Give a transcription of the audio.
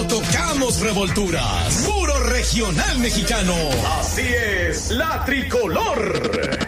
no tocamos revolturas. Puro regional mexicano. Así es, la tricolor.